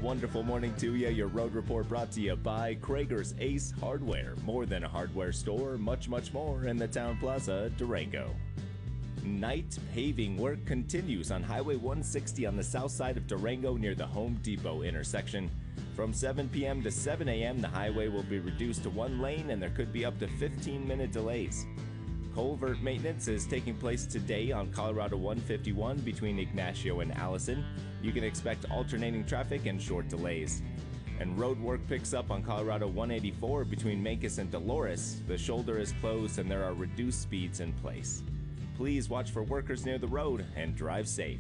wonderful morning to you. Your road report brought to you by Krager's Ace Hardware. More than a hardware store, much, much more in the Town Plaza, Durango. Night paving work continues on Highway 160 on the south side of Durango near the Home Depot intersection. From 7 p.m. to 7 a.m., the highway will be reduced to one lane and there could be up to 15-minute delays. Culvert maintenance is taking place today on Colorado 151 between Ignacio and Allison. You can expect alternating traffic and short delays. And road work picks up on Colorado 184 between Mancos and Dolores. The shoulder is closed and there are reduced speeds in place. Please watch for workers near the road and drive safe.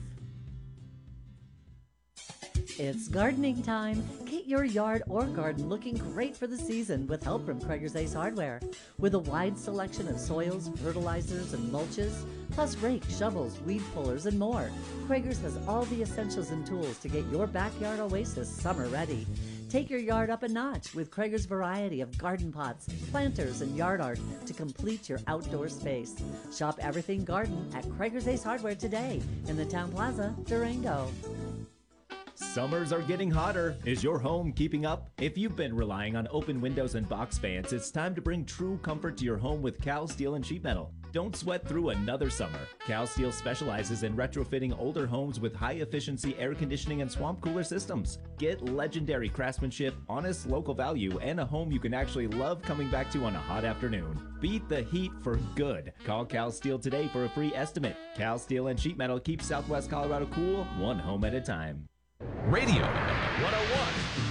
It's gardening time. Get your yard or garden looking great for the season with help from Krager's Ace Hardware. With a wide selection of soils, fertilizers, and mulches, plus rakes, shovels, weed pullers, and more, Krager's has all the essentials and tools to get your backyard oasis summer ready. Take your yard up a notch with Krager's variety of garden pots, planters, and yard art to complete your outdoor space. Shop everything garden at Krager's Ace Hardware today in the Town Plaza, Durango. Summers are getting hotter. Is your home keeping up? If you've been relying on open windows and box fans, it's time to bring true comfort to your home with Cal Steel and Sheet Metal. Don't sweat through another summer. Cal Steel specializes in retrofitting older homes with high-efficiency air conditioning and swamp cooler systems. Get legendary craftsmanship, honest local value, and a home you can actually love coming back to on a hot afternoon. Beat the heat for good. Call Cal Steel today for a free estimate. Cal Steel and Sheet Metal keeps Southwest Colorado cool, one home at a time. Radio 101.